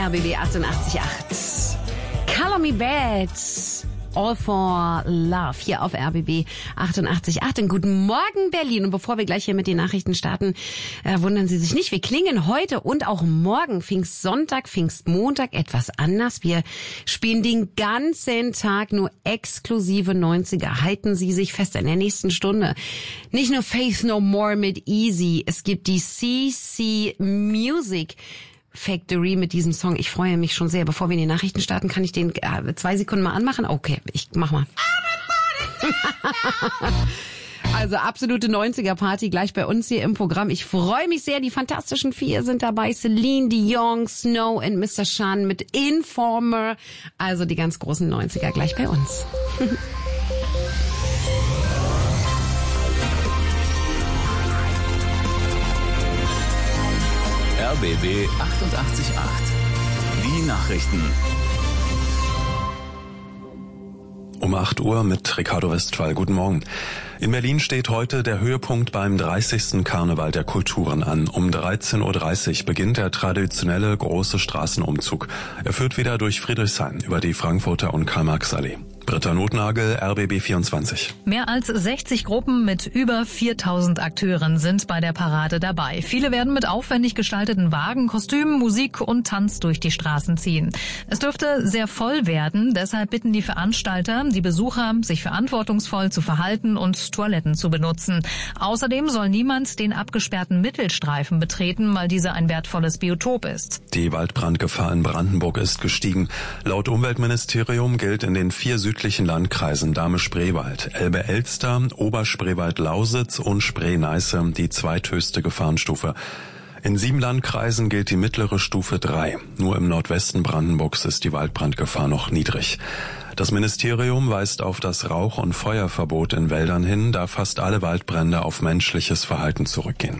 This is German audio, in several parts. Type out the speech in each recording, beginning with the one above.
RBB 88.8. Color Me Bad. All for Love hier auf RBB 88.8. Und guten Morgen, Berlin. Und bevor wir gleich hier mit den Nachrichten starten, wundern Sie sich nicht. Wir klingen heute und auch morgen, Pfingstsonntag, Pfingstmontag, etwas anders. Wir spielen den ganzen Tag nur exklusive 90er. Halten Sie sich fest in der nächsten Stunde. Nicht nur Faith No More mit Easy. Es gibt die CC Music Factory mit diesem Song. Ich freue mich schon sehr. Bevor wir in die Nachrichten starten, kann ich den 2 Sekunden mal anmachen? Okay, ich mach mal. Also absolute 90er-Party gleich bei uns hier im Programm. Ich freue mich sehr. Die Fantastischen Vier sind dabei. Celine Dion, Snow und Mr. Shan mit Informer. Also die ganz großen 90er gleich bei uns. RBB 88.8. Die Nachrichten. Um 8 Uhr mit Ricardo Westphal. Guten Morgen. In Berlin steht heute der Höhepunkt beim 30. Karneval der Kulturen an. Um 13.30 Uhr beginnt der traditionelle große Straßenumzug. Er führt wieder durch Friedrichshain über die Frankfurter und Karl-Marx-Allee. Britta Notnagel, RBB 24. Mehr als 60 Gruppen mit über 4.000 Akteuren sind bei der Parade dabei. Viele werden mit aufwendig gestalteten Wagen, Kostümen, Musik und Tanz durch die Straßen ziehen. Es dürfte sehr voll werden, deshalb bitten die Veranstalter die Besucher, sich verantwortungsvoll zu verhalten und Toiletten zu benutzen. Außerdem soll niemand den abgesperrten Mittelstreifen betreten, weil dieser ein wertvolles Biotop ist. Die Waldbrandgefahr in Brandenburg ist gestiegen. Laut Umweltministerium gilt in den 4 südlichen Landkreisen Dahme-Spreewald, Elbe-Elster, Oberspreewald-Lausitz und Spree-Neiße die zweithöchste Gefahrenstufe. In 7 Landkreisen gilt die mittlere Stufe 3. Nur im Nordwesten Brandenburgs ist die Waldbrandgefahr noch niedrig. Das Ministerium weist auf das Rauch- und Feuerverbot in Wäldern hin, da fast alle Waldbrände auf menschliches Verhalten zurückgehen.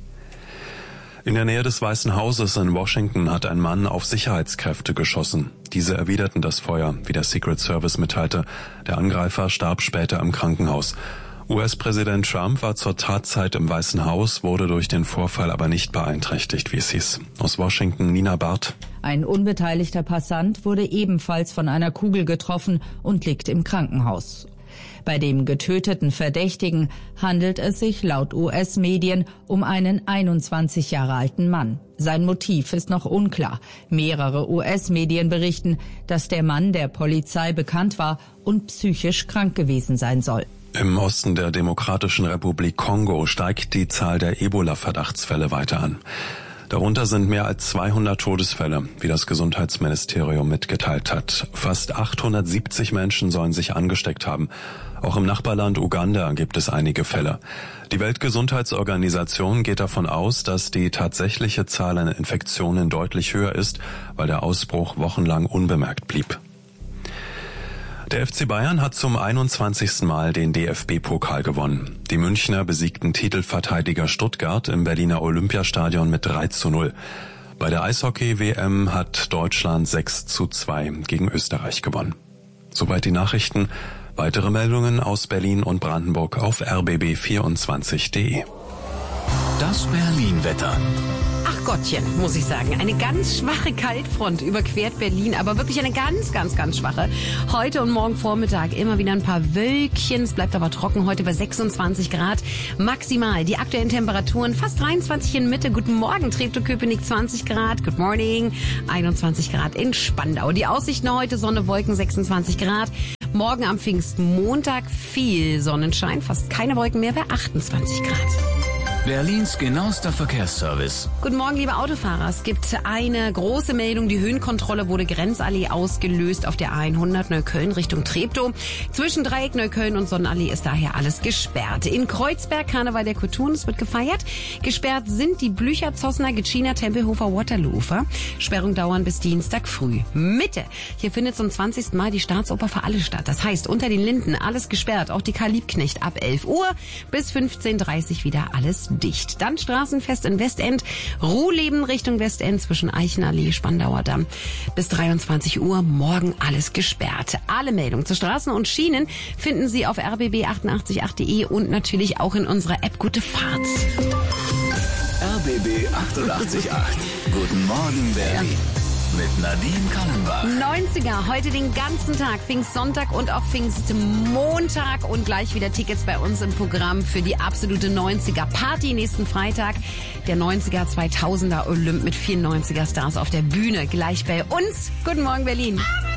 In der Nähe des Weißen Hauses in Washington hat ein Mann auf Sicherheitskräfte geschossen. Diese erwiderten das Feuer, wie der Secret Service mitteilte. Der Angreifer starb später im Krankenhaus. US-Präsident Trump war zur Tatzeit im Weißen Haus, wurde durch den Vorfall aber nicht beeinträchtigt, wie es hieß. Aus Washington, Nina Barth. Ein unbeteiligter Passant wurde ebenfalls von einer Kugel getroffen und liegt im Krankenhaus. Bei dem getöteten Verdächtigen handelt es sich laut US-Medien um einen 21 Jahre alten Mann. Sein Motiv ist noch unklar. Mehrere US-Medien berichten, dass der Mann der Polizei bekannt war und psychisch krank gewesen sein soll. Im Osten der Demokratischen Republik Kongo steigt die Zahl der Ebola-Verdachtsfälle weiter an. Darunter sind mehr als 200 Todesfälle, wie das Gesundheitsministerium mitgeteilt hat. Fast 870 Menschen sollen sich angesteckt haben. Auch im Nachbarland Uganda gibt es einige Fälle. Die Weltgesundheitsorganisation geht davon aus, dass die tatsächliche Zahl an Infektionen deutlich höher ist, weil der Ausbruch wochenlang unbemerkt blieb. Der FC Bayern hat zum 21. Mal den DFB-Pokal gewonnen. Die Münchner besiegten Titelverteidiger Stuttgart im Berliner Olympiastadion mit 3:0. Bei der Eishockey-WM hat Deutschland 6:2 gegen Österreich gewonnen. Soweit die Nachrichten. Weitere Meldungen aus Berlin und Brandenburg auf rbb24.de. Das Berlin-Wetter. Ach Gottchen, muss ich sagen. Eine ganz schwache Kaltfront überquert Berlin, aber wirklich eine ganz, ganz, ganz schwache. Heute und morgen Vormittag immer wieder ein paar Wölkchen. Es bleibt aber trocken, heute bei 26 Grad maximal. Die aktuellen Temperaturen fast 23 in Mitte. Guten Morgen, Treptow-Köpenick 20 Grad. Good morning, 21 Grad in Spandau. Die Aussichten heute, Sonne, Wolken 26 Grad. Morgen am Pfingstmontag viel Sonnenschein, fast keine Wolken mehr bei 28 Grad. Berlins genauester Verkehrsservice. Guten Morgen, liebe Autofahrer. Es gibt eine große Meldung. Die Höhenkontrolle wurde Grenzallee ausgelöst auf der A100 Neukölln Richtung Treptow. Zwischen Dreieck Neukölln und Sonnenallee ist daher alles gesperrt. In Kreuzberg, Karneval der Kulturen, es wird gefeiert. Gesperrt sind die Blücher, Zossner, Gitschiner, Tempelhofer, Waterloofer. Sperrung dauern bis Dienstag früh. Mitte. Hier findet zum 20. Mal die Staatsoper für alle statt. Das heißt, unter den Linden alles gesperrt. Auch die Karl Liebknecht ab 11 Uhr bis 15:30 Uhr wieder alles dicht. Dann Straßenfest in Westend, Ruhleben Richtung Westend zwischen Eichenallee, Spandauer Damm bis 23 Uhr. Morgen alles gesperrt. Alle Meldungen zu Straßen und Schienen finden Sie auf rbb888.de und natürlich auch in unserer App Gute Fahrt. RBB 88.8. Guten Morgen, Berlin. mit Nadine Kallenbach. 90er, heute den ganzen Tag, Pfingstsonntag und auch Pfingstmontag und gleich wieder Tickets bei uns im Programm für die absolute 90er Party nächsten Freitag. Der 90er 2000er Olymp mit 94er Stars auf der Bühne, gleich bei uns. Guten Morgen Berlin.